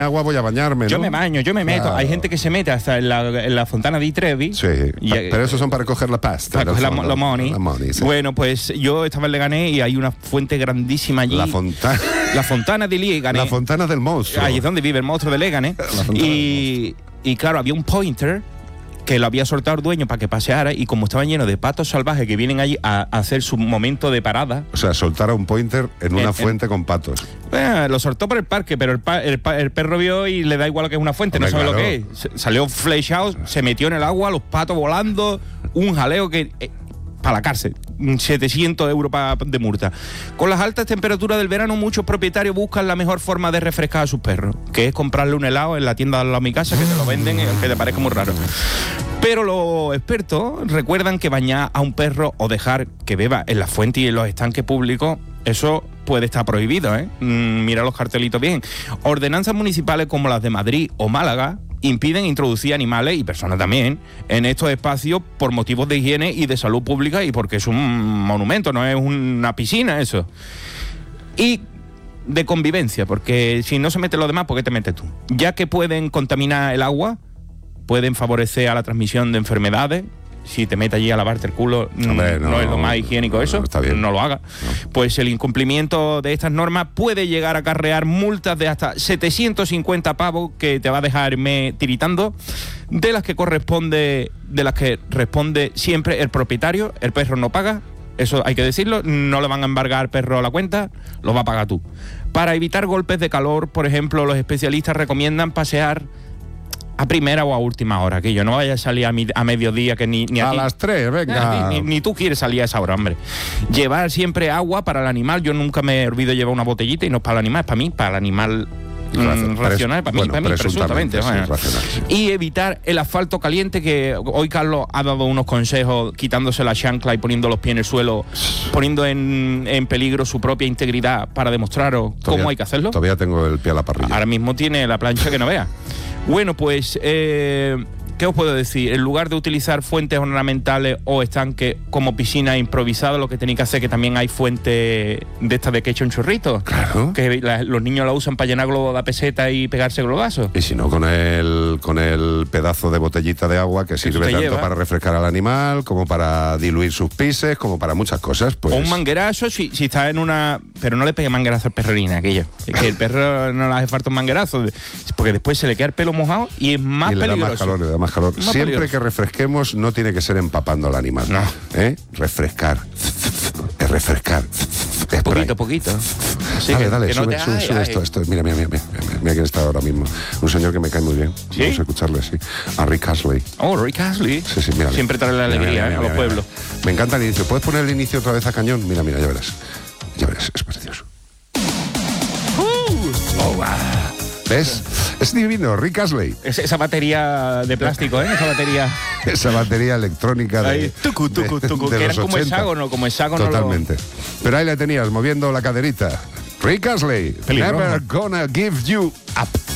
agua voy a bañarme, ¿no? Yo me baño, yo me meto. Claro. Hay gente que se mete hasta en la fontana di Trevi. Sí, pero esos son para coger la pasta. Para coger los money. Sí. Bueno, pues yo estaba en Leganés y hay una fuente grandísima allí. La fontana de Leganés. La fontana del monstruo. Ahí es donde vive el monstruo de Leganés. Y claro, había un pointer que lo había soltado el dueño para que paseara, y como estaban llenos de patos salvajes que vienen allí a hacer su momento de parada. O sea, soltar a un pointer en una fuente con patos. Lo soltó por el parque, pero el perro vio y le da igual que es una fuente. Hombre, no sabe claro. lo que es. Salió flechado, se metió en el agua, los patos volando, un jaleo que... para la cárcel, 700 euros de multa. Con las altas temperaturas del verano, muchos propietarios buscan la mejor forma de refrescar a sus perros, que es comprarle un helado en la tienda de al lado de mi casa, que te lo venden, aunque te parezca muy raro. Pero los expertos recuerdan que bañar a un perro o dejar que beba en las fuentes y en los estanques públicos, eso puede estar prohibido, ¿eh? Mira los cartelitos bien. Ordenanzas municipales como las de Madrid o Málaga impiden introducir animales y personas también en estos espacios por motivos de higiene y de salud pública, y porque es un monumento, no es una piscina eso. Y de convivencia, porque si no se meten los demás, ¿por qué te metes tú? Ya que pueden contaminar el agua, pueden favorecer a la transmisión de enfermedades. Si te metes allí a lavarte el culo, Hombre, no es lo más higiénico eso, está bien. no lo hagas. No. Pues el incumplimiento de estas normas puede llegar a acarrear multas de hasta 750 pavos que te va a dejar tiritando, de las que responde siempre el propietario. El perro no paga, eso hay que decirlo, no le van a embargar al perro la cuenta, lo va a pagar tú. Para evitar golpes de calor, por ejemplo, los especialistas recomiendan pasear a primera o a última hora, que yo no vaya a salir a mediodía, que ni a aquí, las 3, venga. Ni tú quieres salir a esa hora, hombre. Llevar siempre agua para el animal. Yo nunca me olvido llevar una botellita, y no es para el animal, es para mí, para el animal racional, para mí, presuntamente. Bueno. Racional, sí. Y evitar el asfalto caliente, que hoy Carlos ha dado unos consejos, quitándose la chancla y poniendo los pies en el suelo, poniendo en peligro su propia integridad para demostraros cómo hay que hacerlo. Todavía tengo el pie a la parrilla. Ahora mismo tiene la plancha que no vea. Bueno, pues, ¿qué os puedo decir? En lugar de utilizar fuentes ornamentales o estanques como piscina improvisada, lo que tenéis que hacer es que también hay fuentes de estas de que echa un chorrito. Claro. Que los niños la usan para llenar globos de peseta y pegarse globazos. Y si no, con el pedazo de botellita de agua que sirve tanto lleva para refrescar al animal, como para diluir sus pises, como para muchas cosas. Pues... O un manguerazo, si está en una... Pero no le pegue manguerazo al perrorina, aquello. Es que el perro no le hace falta un manguerazo, porque después se le queda el pelo mojado y es más peligroso. Le da más calor. Siempre peligroso. que refresquemos, no tiene que ser empapando al animal. No. Refrescar. Es refrescar. Es Poquito. Sí, dale, que no sube esto. Mira quién está ahora mismo. Un señor que me cae muy bien. ¿Sí? Vamos a escucharle, sí. A Rick Astley. Oh, Rick Astley. Sí, mira. Siempre trae la alegría a los pueblos. Me encanta el inicio. ¿Puedes poner el inicio otra vez a cañón? Mira, ya verás. Ya verás, es precioso. Oh, wow. ¿Ves? Es divino, Rick Astley. Esa batería de plástico, Esa batería electrónica de tucu, de que eran los como 80. hexágono. Totalmente. Pero ahí la tenías, moviendo la caderita. Rick Astley, Peligroso. Never Gonna Give You Up.